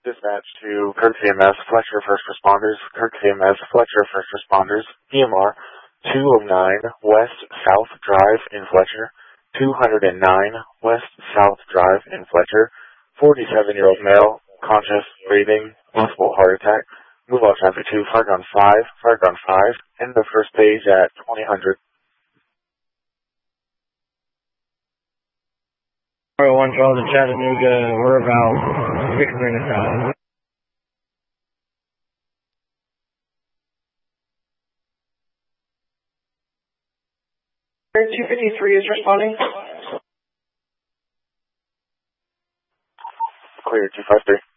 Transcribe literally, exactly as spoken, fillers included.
Dispatch to Kirk C M S, Fletcher First Responders, Kirk C M S, Fletcher First Responders, P M R two oh nine West South Drive in Fletcher, two oh nine West South Drive in Fletcher, forty-seven-year-old male, conscious, breathing, possible heart attack. Move on traffic to Fargon five, Fargon five, end the first page at twenty hundred. one twelve to Chattanooga, we're about six minutes out. two fifty-three is responding. Clear, two five three.